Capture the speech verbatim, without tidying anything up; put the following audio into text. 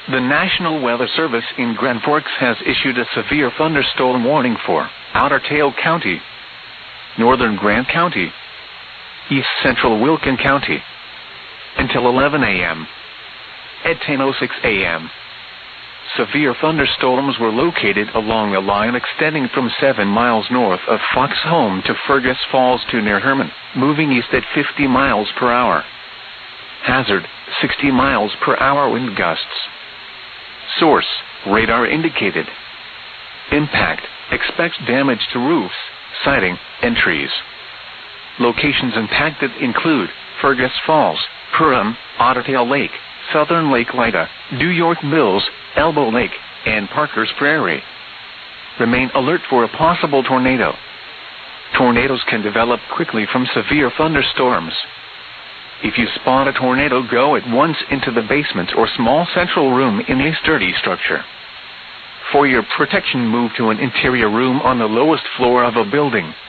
The National Weather Service in Grand Forks has issued a severe thunderstorm warning for Outer Tail County, Northern Grant County, East Central Wilkin County, until eleven a m At ten oh six a m Severe thunderstorms were located along a line extending from seven miles north of Fox Home to Fergus Falls to near Herman, moving east at fifty miles per hour. Hazard, sixty miles per hour wind gusts. Source, radar indicated. Impact, expects damage to roofs, siding, and trees. Locations impacted include Fergus Falls, Purim, Ottertail Lake, Southern Lake Lida, New York Mills, Elbow Lake, and Parker's Prairie. Remain alert for a possible tornado. Tornadoes can develop quickly from severe thunderstorms. If you spot a tornado, go at once into the basement or small central room in a sturdy structure. For your protection, move to an interior room on the lowest floor of a building.